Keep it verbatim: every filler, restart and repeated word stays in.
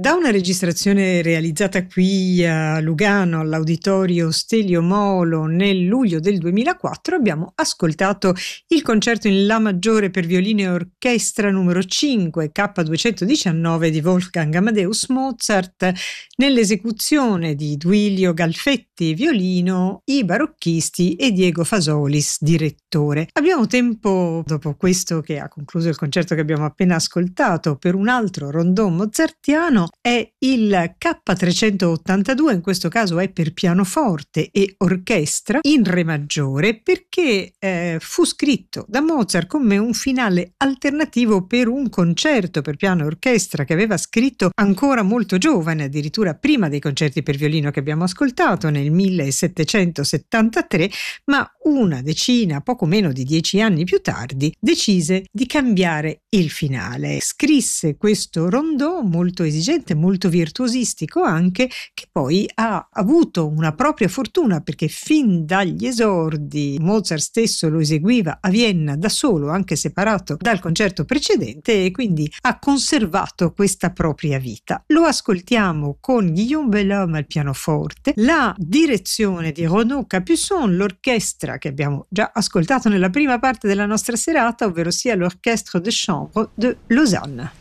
Da una registrazione realizzata qui a Lugano all'Auditorio Stelio Molo nel luglio del duemilaquattro abbiamo ascoltato il concerto in La maggiore per violino e orchestra numero cinque K duecentodiciannove di Wolfgang Amadeus Mozart nell'esecuzione di Duilio Galfetti violino, i barocchisti e Diego Fasolis direttore. Abbiamo tempo, dopo questo che ha concluso il concerto che abbiamo appena ascoltato, per un altro rondò mozartiano. È il K trecentottantadue, in questo caso è per pianoforte e orchestra in re maggiore, perché eh, fu scritto da Mozart come un finale alternativo per un concerto per piano e orchestra che aveva scritto ancora molto giovane, addirittura prima dei concerti per violino che abbiamo ascoltato nel millesettecentosettantatré, ma una decina, poco meno di dieci anni più tardi, decise di cambiare il finale. Scrisse questo rondò molto esigente, molto virtuosistico anche, che poi ha avuto una propria fortuna, perché fin dagli esordi Mozart stesso lo eseguiva a Vienna da solo, anche separato dal concerto precedente, e quindi ha conservato questa propria vita. Lo ascoltiamo con Guillaume Belhomme al pianoforte, la direzione di Renaud Capuçon, l'orchestra che abbiamo già ascoltato nella prima parte della nostra serata, ovvero sia l'Orchestre de Chambre de Lausanne.